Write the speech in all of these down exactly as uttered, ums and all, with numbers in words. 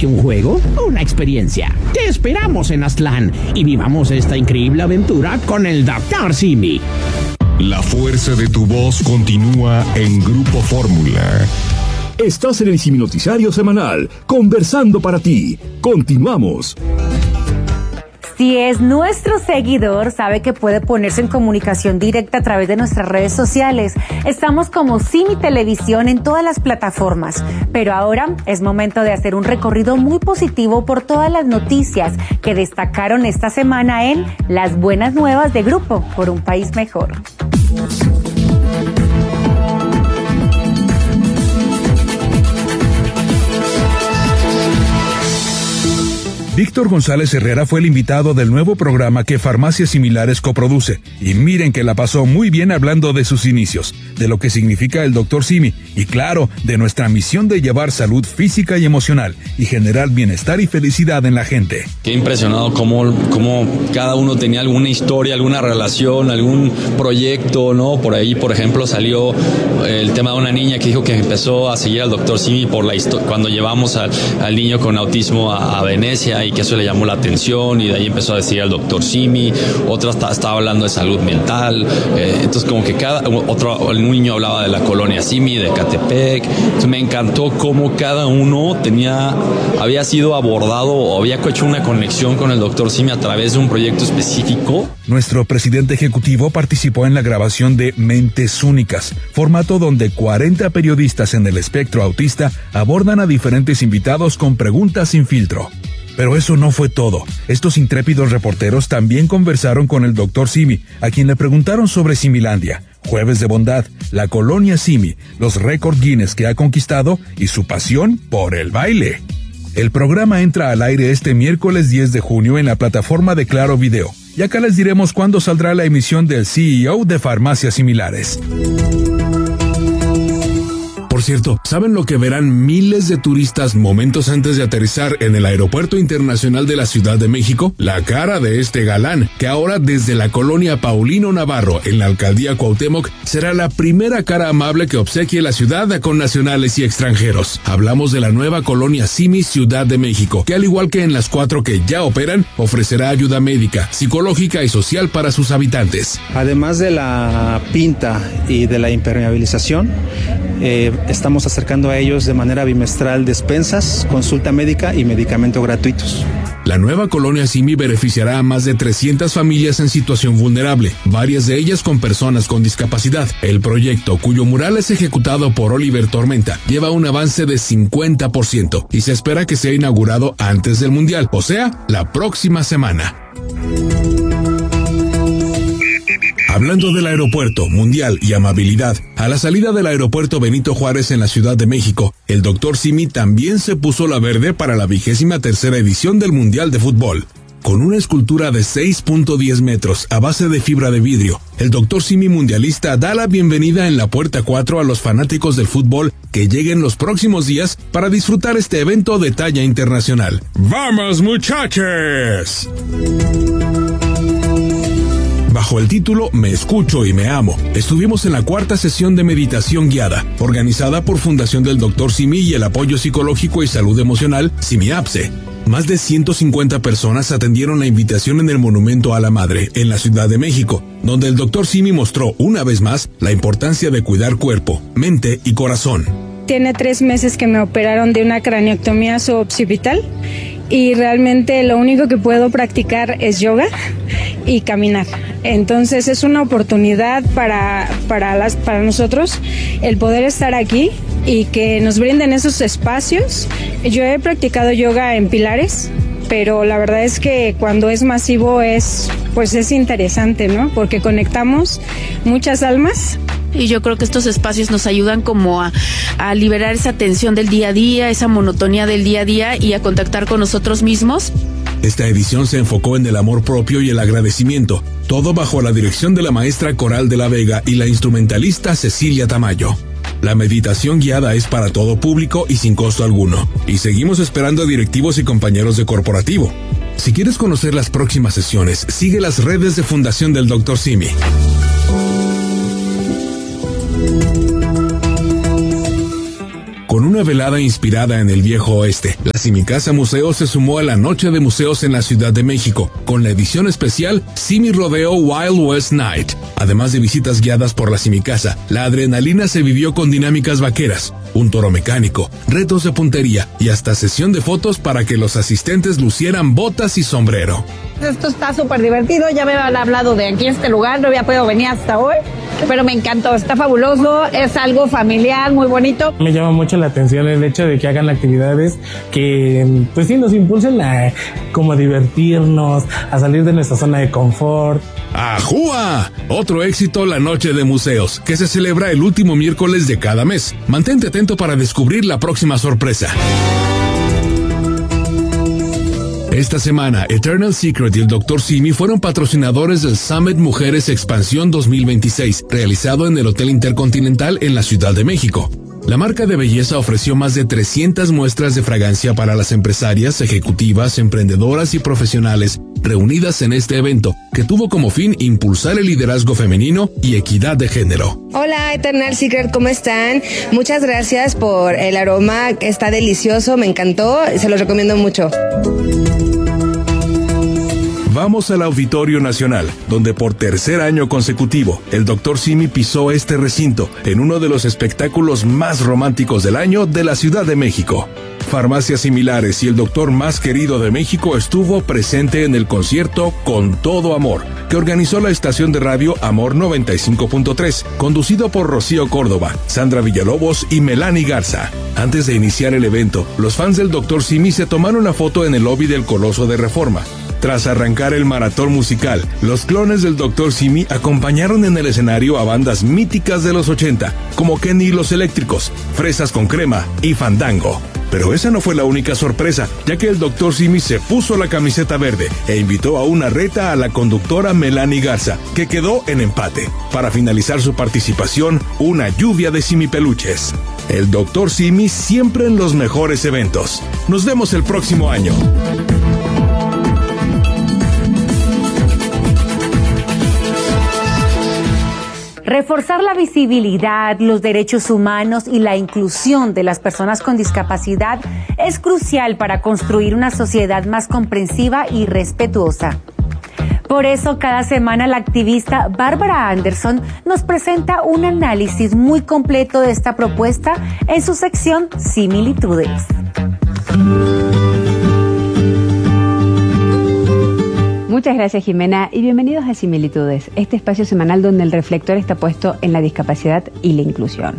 que un juego, una experiencia. Te esperamos en Aztlán y vivamos esta increíble aventura con el doctor Simi. La fuerza de tu voz continúa en Grupo Fórmula. Estás en el Simi Noticiario Semanal, conversando para ti. Continuamos. Si es nuestro seguidor, sabe que puede ponerse en comunicación directa a través de nuestras redes sociales. Estamos como Simi Televisión en todas las plataformas. Pero ahora es momento de hacer un recorrido muy positivo por todas las noticias que destacaron esta semana en Las Buenas Nuevas de Grupo por un País Mejor. Víctor González Herrera fue el invitado del nuevo programa que Farmacias Similares coproduce. Y miren que la pasó muy bien hablando de sus inicios, de lo que significa el doctor Simi y claro, de nuestra misión de llevar salud física y emocional y generar bienestar y felicidad en la gente. Qué impresionado cómo, cómo cada uno tenía alguna historia, alguna relación, algún proyecto, ¿no? Por ahí, por ejemplo, salió el tema de una niña que dijo que empezó a seguir al doctor Simi por la histo- cuando llevamos al, al niño con autismo a, a Venecia, y que eso le llamó la atención y de ahí empezó a decir al doctor Simi. Otra estaba hablando de salud mental, eh, entonces como que cada otro un niño hablaba de la colonia Simi, de Catepec. Entonces me encantó cómo cada uno tenía había sido abordado o había hecho una conexión con el doctor Simi a través de un proyecto específico. Nuestro presidente ejecutivo participó en la grabación de Mentes Únicas, formato donde cuarenta periodistas en el espectro autista abordan a diferentes invitados con preguntas sin filtro. Pero eso no fue todo. Estos intrépidos reporteros también conversaron con el doctor Simi, a quien le preguntaron sobre Similandia, Jueves de Bondad, la colonia Simi, los récord Guinness que ha conquistado y su pasión por el baile. El programa entra al aire este miércoles diez de junio en la plataforma de Claro Video. Y acá les diremos cuándo saldrá la emisión del C E O de Farmacias Similares. Por cierto, ¿saben lo que verán miles de turistas momentos antes de aterrizar en el Aeropuerto Internacional de la Ciudad de México? La cara de este galán, que ahora desde la colonia Paulino Navarro, en la alcaldía Cuauhtémoc, será la primera cara amable que obsequie la ciudad con nacionales y extranjeros. Hablamos de la nueva colonia Simi Ciudad de México, que al igual que en las cuatro que ya operan, ofrecerá ayuda médica, psicológica y social para sus habitantes. Además de la pinta y de la impermeabilización, eh, estamos acercando a ellos de manera bimestral despensas, consulta médica y medicamento gratuitos. La nueva colonia Simi beneficiará a más de trescientas familias en situación vulnerable, varias de ellas con personas con discapacidad. El proyecto, cuyo mural es ejecutado por Oliver Tormenta, lleva un avance de cincuenta por ciento y se espera que sea inaugurado antes del Mundial, o sea, la próxima semana. Hablando del aeropuerto, mundial y amabilidad, a la salida del aeropuerto Benito Juárez en la Ciudad de México, el doctor Simi también se puso la verde para la vigésima tercera edición del Mundial de Fútbol. Con una escultura de seis punto diez metros a base de fibra de vidrio, el doctor Simi mundialista da la bienvenida en la puerta cuatro a los fanáticos del fútbol que lleguen los próximos días para disfrutar este evento de talla internacional. ¡Vamos, muchachos! Bajo el título Me escucho y me amo, estuvimos en la cuarta sesión de meditación guiada, organizada por Fundación del doctor Simi y el Apoyo Psicológico y Salud Emocional, SimiAPSE. Más de ciento cincuenta personas atendieron la invitación en el Monumento a la Madre, en la Ciudad de México, donde el doctor Simi mostró una vez más la importancia de cuidar cuerpo, mente y corazón. Tiene tres meses que me operaron de una craneotomía suboccipital y realmente lo único que puedo practicar es yoga y caminar. Entonces es una oportunidad para, para, las, para nosotros el poder estar aquí y que nos brinden esos espacios. Yo he practicado yoga en pilares, pero la verdad es que cuando es masivo es, pues es interesante, ¿no? Porque conectamos muchas almas. Y yo creo que estos espacios nos ayudan como a, a liberar esa tensión del día a día, esa monotonía del día a día y a contactar con nosotros mismos. Esta edición se enfocó en el amor propio y el agradecimiento, todo bajo la dirección de la maestra Coral de la Vega y la instrumentalista Cecilia Tamayo. La meditación guiada es para todo público y sin costo alguno, y seguimos esperando a directivos y compañeros de corporativo. Si quieres conocer las próximas sesiones, sigue las redes de Fundación del doctor Simi. Con una una velada inspirada en el viejo oeste. La Simicasa Museo se sumó a la Noche de Museos en la Ciudad de México, con la edición especial Simi Rodeo Wild West Night. Además de visitas guiadas por la Simicasa, la adrenalina se vivió con dinámicas vaqueras, un toro mecánico, retos de puntería y hasta sesión de fotos para que los asistentes lucieran botas y sombrero. Esto está súper divertido, ya me han hablado de aquí este lugar, no había podido venir hasta hoy, pero me encantó, está fabuloso, es algo familiar, muy bonito. Me llama mucho la atención el hecho de que hagan actividades que, pues sí, nos impulsen a como a divertirnos, a salir de nuestra zona de confort. ¡Ajúa! Otro éxito, la Noche de Museos, que se celebra el último miércoles de cada mes. Mantente atento para descubrir la próxima sorpresa. Esta semana, Eternal Secret y el doctor Simi fueron patrocinadores del Summit Mujeres Expansión dos mil veintiséis, realizado en el Hotel Intercontinental en la Ciudad de México. La marca de belleza ofreció más de trescientas muestras de fragancia para las empresarias, ejecutivas, emprendedoras y profesionales reunidas en este evento, que tuvo como fin impulsar el liderazgo femenino y equidad de género. Hola Eternal Secret, ¿cómo están? Muchas gracias por el aroma, está delicioso, me encantó, se los recomiendo mucho. Vamos al Auditorio Nacional, donde por tercer año consecutivo, el doctor Simi pisó este recinto en uno de los espectáculos más románticos del año de la Ciudad de México. Farmacias Similares y el doctor más querido de México estuvo presente en el concierto Con Todo Amor, que organizó la estación de radio Amor noventa y cinco punto tres, conducido por Rocío Córdoba, Sandra Villalobos y Melanie Garza. Antes de iniciar el evento, los fans del doctor Simi se tomaron una foto en el lobby del Coloso de Reforma. Tras arrancar el maratón musical, los clones del doctor Simi acompañaron en el escenario a bandas míticas de los ochenta, como Kenny y los Eléctricos, Fresas con Crema y Fandango. Pero esa no fue la única sorpresa, ya que el doctor Simi se puso la camiseta verde e invitó a una reta a la conductora Melanie Garza, que quedó en empate. Para finalizar su participación, una lluvia de simipeluches. El doctor Simi siempre en los mejores eventos. Nos vemos el próximo año. Reforzar la visibilidad, los derechos humanos y la inclusión de las personas con discapacidad es crucial para construir una sociedad más comprensiva y respetuosa. Por eso, cada semana la activista Bárbara Anderson nos presenta un análisis muy completo de esta propuesta en su sección Similitudes. Muchas gracias, Jimena, y bienvenidos a Similitudes, este espacio semanal donde el reflector está puesto en la discapacidad y la inclusión.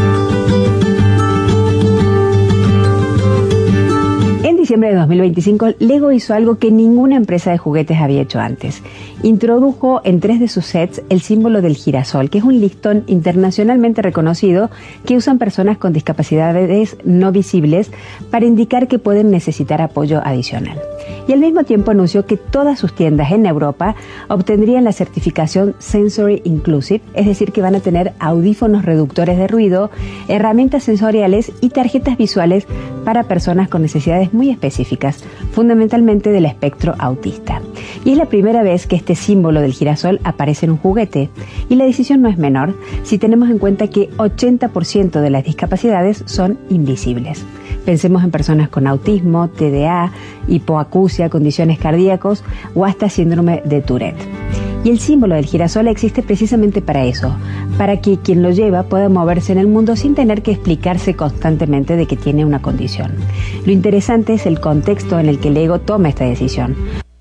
En diciembre de dos mil veinticinco, Lego hizo algo que ninguna empresa de juguetes había hecho antes. Introdujo en tres de sus sets el símbolo del girasol, que es un listón internacionalmente reconocido que usan personas con discapacidades no visibles para indicar que pueden necesitar apoyo adicional. Y al mismo tiempo anunció que todas sus tiendas en Europa obtendrían la certificación Sensory Inclusive, es decir, que van a tener audífonos reductores de ruido, herramientas sensoriales y tarjetas visuales para personas con necesidades muy específicas, fundamentalmente del espectro autista. Y es la primera vez que este símbolo del girasol aparece en un juguete. Y la decisión no es menor si tenemos en cuenta que ochenta por ciento de las discapacidades son invisibles. Pensemos en personas con autismo, T D A, hipoacusia, condiciones cardíacas o hasta síndrome de Tourette. Y el símbolo del girasol existe precisamente para eso, para que quien lo lleva pueda moverse en el mundo sin tener que explicarse constantemente de que tiene una condición. Lo interesante es el contexto en el que Lego toma esta decisión.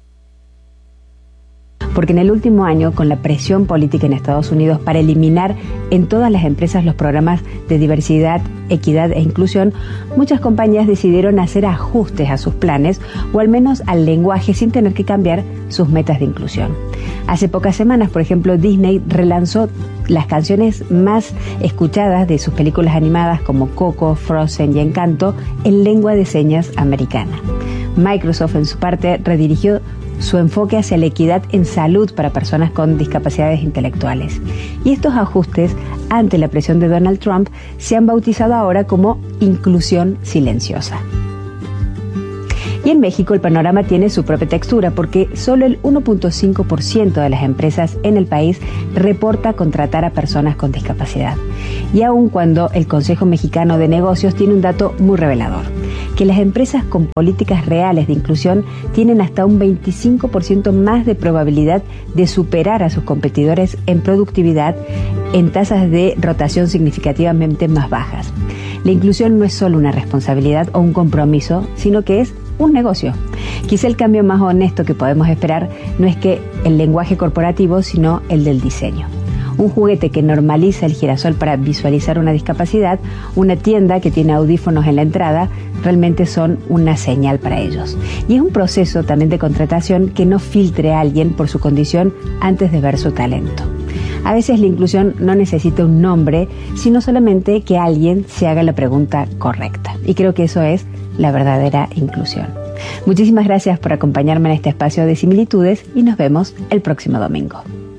Porque en el último año, con la presión política en Estados Unidos para eliminar en todas las empresas los programas de diversidad, equidad e inclusión, muchas compañías decidieron hacer ajustes a sus planes o al menos al lenguaje sin tener que cambiar sus metas de inclusión. Hace pocas semanas, por ejemplo, Disney relanzó las canciones más escuchadas de sus películas animadas como Coco, Frozen y Encanto en lengua de señas americana. Microsoft, en su parte, redirigió su enfoque hacia la equidad en salud para personas con discapacidades intelectuales. Y estos ajustes, ante la presión de Donald Trump, se han bautizado ahora como inclusión silenciosa. Y en México el panorama tiene su propia textura porque solo el uno punto cinco por ciento de las empresas en el país reporta contratar a personas con discapacidad. Y aun cuando el Consejo Mexicano de Negocios tiene un dato muy revelador, que las empresas con políticas reales de inclusión tienen hasta un veinticinco por ciento más de probabilidad de superar a sus competidores en productividad en tasas de rotación significativamente más bajas. La inclusión no es solo una responsabilidad o un compromiso, sino que es un negocio. Quizá el cambio más honesto que podemos esperar no es que el lenguaje corporativo, sino el del diseño. Un juguete que normaliza el girasol para visualizar una discapacidad, una tienda que tiene audífonos en la entrada, realmente son una señal para ellos. Y es un proceso también de contratación que no filtre a alguien por su condición antes de ver su talento. A veces la inclusión no necesita un nombre, sino solamente que alguien se haga la pregunta correcta. Y creo que eso es la verdadera inclusión. Muchísimas gracias por acompañarme en este espacio de similitudes y nos vemos el próximo domingo.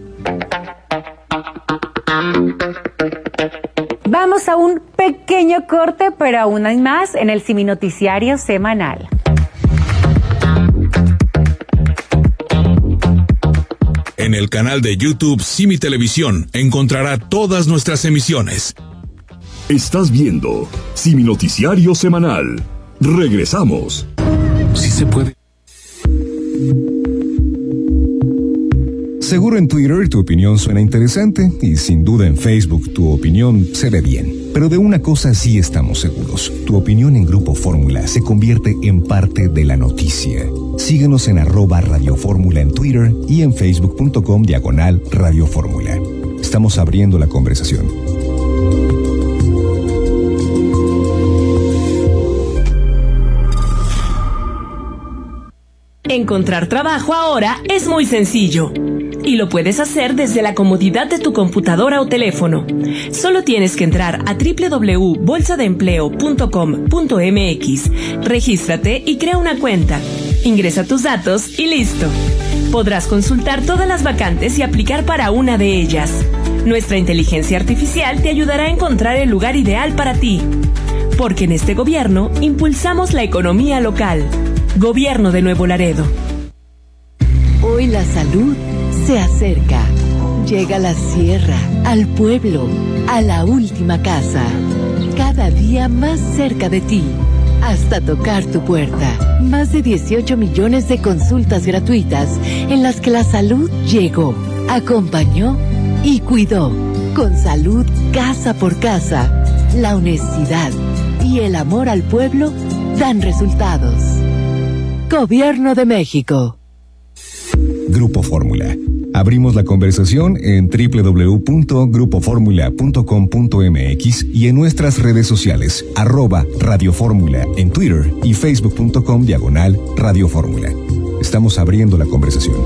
Vamos a un pequeño corte, pero aún hay más en el Siminoticiario semanal. En el canal de YouTube Simi Televisión encontrará todas nuestras emisiones. Estás viendo Siminoticiario semanal. Regresamos. Sí se puede. Seguro en Twitter tu opinión suena interesante y sin duda en Facebook tu opinión se ve bien. Pero de una cosa sí estamos seguros. Tu opinión en Grupo Fórmula se convierte en parte de la noticia. Síguenos en arroba Radio Fórmula en Twitter y en facebook.com diagonal Radio Fórmula. Estamos abriendo la conversación. Encontrar trabajo ahora es muy sencillo. Y lo puedes hacer desde la comodidad de tu computadora o teléfono. Solo tienes que entrar a doble u doble u doble u punto bolsa de empleo punto com punto m x, regístrate y crea una cuenta. Ingresa tus datos y listo. Podrás consultar todas las vacantes y aplicar para una de ellas. Nuestra inteligencia artificial te ayudará a encontrar el lugar ideal para ti. Porque en este gobierno impulsamos la economía local. Gobierno de Nuevo Laredo. Hoy la salud se acerca. Llega a la sierra, al pueblo, a la última casa. Cada día más cerca de ti, hasta tocar tu puerta. Más de dieciocho millones de consultas gratuitas en las que la salud llegó, acompañó y cuidó. Con salud casa por casa, la honestidad y el amor al pueblo dan resultados. Gobierno de México. Grupo Fórmula. Abrimos la conversación en doble u doble u doble u punto grupo fórmula punto com punto m x y en nuestras redes sociales, arroba Radio Fórmula en Twitter y facebook.com diagonal Radio Fórmula. Estamos abriendo la conversación.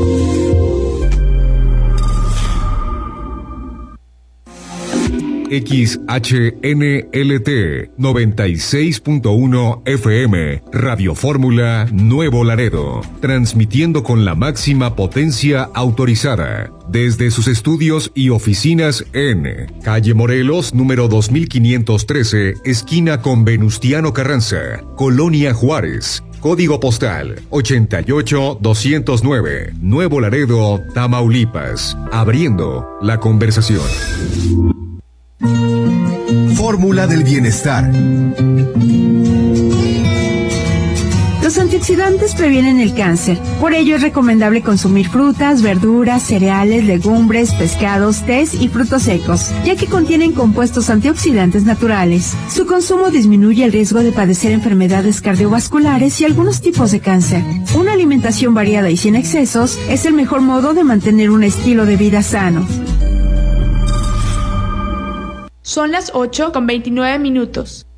X H N L T noventa y seis punto uno F M, Radio Fórmula Nuevo Laredo, transmitiendo con la máxima potencia autorizada, desde sus estudios y oficinas en Calle Morelos, número dos mil quinientos trece, esquina con Venustiano Carranza, Colonia Juárez. Código postal ochenta y ocho doscientos nueve, Nuevo Laredo, Tamaulipas. Abriendo la conversación. Fórmula del bienestar. Los antioxidantes previenen el cáncer. Por ello es recomendable consumir frutas, verduras, cereales, legumbres, pescados, tés y frutos secos, ya que contienen compuestos antioxidantes naturales. Su consumo disminuye el riesgo de padecer enfermedades cardiovasculares y algunos tipos de cáncer. Una alimentación variada y sin excesos es el mejor modo de mantener un estilo de vida sano. Son las ocho con veintinueve minutos.